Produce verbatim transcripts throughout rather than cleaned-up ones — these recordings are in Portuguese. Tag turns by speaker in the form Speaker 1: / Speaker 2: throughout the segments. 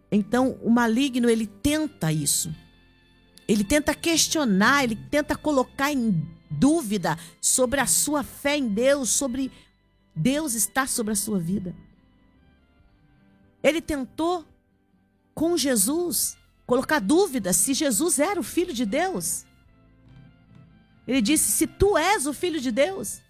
Speaker 1: Então, o maligno, ele tenta isso. Ele tenta questionar, ele tenta colocar em dúvida sobre a sua fé em Deus, sobre Deus estar sobre a sua vida. Ele tentou, com Jesus, colocar dúvida se Jesus era o Filho de Deus. Ele disse, se tu és o Filho de Deus.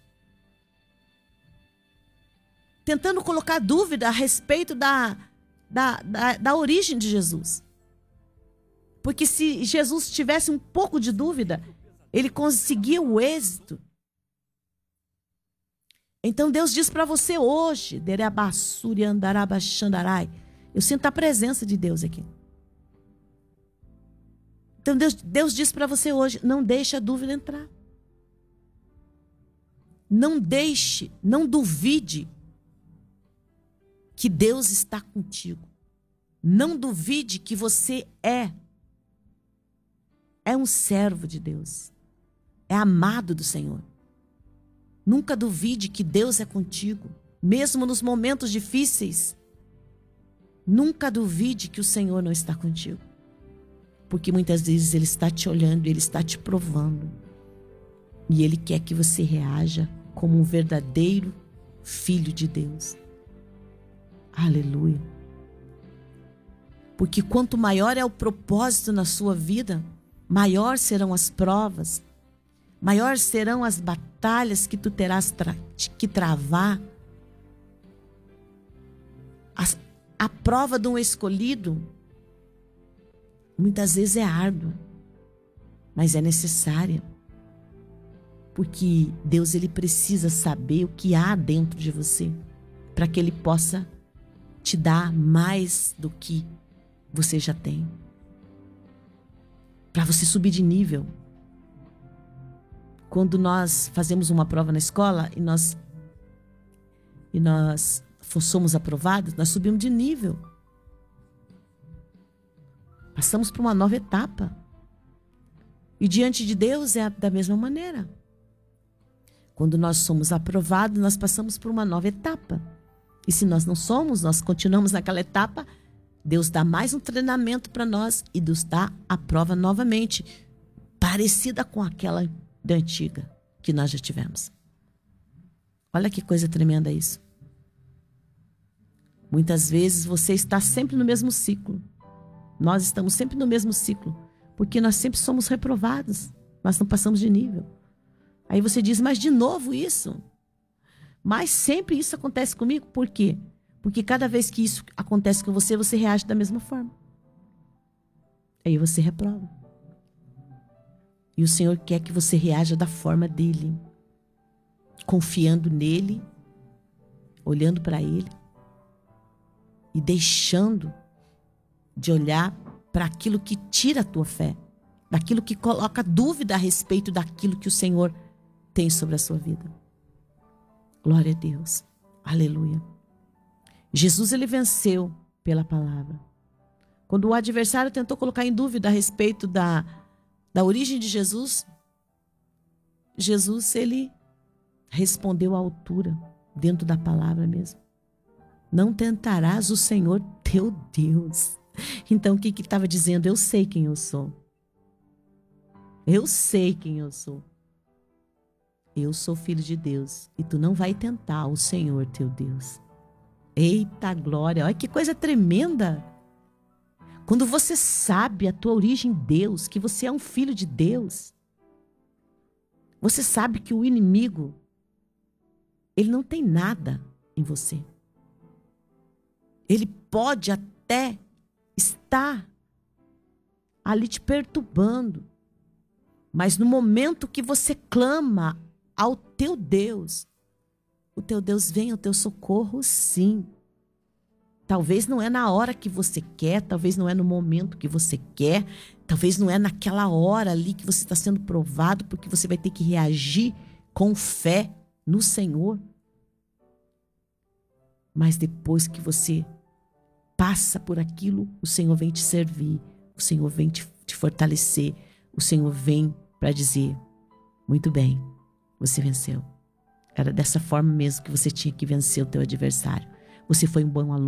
Speaker 1: Tentando colocar dúvida a respeito da, da, da, da origem de Jesus. Porque se Jesus tivesse um pouco de dúvida, ele conseguia o êxito. Então Deus diz para você hoje, eu sinto a presença de Deus aqui. Então Deus, Deus diz para você hoje, não deixe a dúvida entrar. Não deixe, não duvide que Deus está contigo. Não duvide que você é. É um servo de Deus. É amado do Senhor. Nunca duvide que Deus é contigo. Mesmo nos momentos difíceis. Nunca duvide que o Senhor não está contigo. Porque muitas vezes Ele está te olhando, Ele está te provando. E Ele quer que você reaja como um verdadeiro filho de Deus. Aleluia. Porque quanto maior é o propósito na sua vida, maior serão as provas, maior serão as batalhas que tu terás tra- que travar. A, a prova de um escolhido, muitas vezes é árdua, mas é necessária. Porque Deus, ele precisa saber o que há dentro de você, para que Ele possa te dar mais do que você já tem. Para você subir de nível. Quando nós fazemos uma prova na escola e nós, e nós somos aprovados, nós subimos de nível. Passamos por uma nova etapa. E diante de Deus é da mesma maneira. Quando nós somos aprovados, nós passamos por uma nova etapa. E se nós não somos, nós continuamos naquela etapa, Deus dá mais um treinamento para nós e nos dá a prova novamente, parecida com aquela da antiga que nós já tivemos. Olha que coisa tremenda isso. Muitas vezes você está sempre no mesmo ciclo. Nós estamos sempre no mesmo ciclo, porque nós sempre somos reprovados, nós não passamos de nível. Aí você diz, mas de novo isso? Mas sempre isso acontece comigo. Por quê? Porque cada vez que isso acontece com você, você reage da mesma forma. Aí você reprova. E o Senhor quer que você reaja da forma dele. Confiando nele, olhando para ele e deixando de olhar para aquilo que tira a tua fé, daquilo que coloca dúvida a respeito daquilo que o Senhor tem sobre a sua vida. Glória a Deus. Aleluia. Jesus, ele venceu pela palavra. Quando o adversário tentou colocar em dúvida a respeito da, da origem de Jesus, Jesus, ele respondeu à altura, dentro da palavra mesmo. Não tentarás o Senhor teu Deus. Então, o que que estava dizendo? Eu sei quem eu sou. Eu sei quem eu sou. Eu sou filho de Deus e tu não vai tentar o Senhor teu Deus. Eita glória, olha que coisa tremenda. Quando você sabe a tua origem em Deus, que você é um filho de Deus, você sabe que o inimigo, ele não tem nada em você. Ele pode até estar ali te perturbando, mas no momento que você clama ao teu Deus, o teu Deus vem ao teu socorro, sim. Talvez não é na hora que você quer, talvez não é no momento que você quer, talvez não é naquela hora ali que você está sendo provado, porque você vai ter que reagir com fé no Senhor. Mas depois que você passa por aquilo, o Senhor vem te servir, o Senhor vem te, te fortalecer, o Senhor vem para dizer, muito bem, você venceu. Era dessa forma mesmo que você tinha que vencer o teu adversário. Você foi um bom aluno.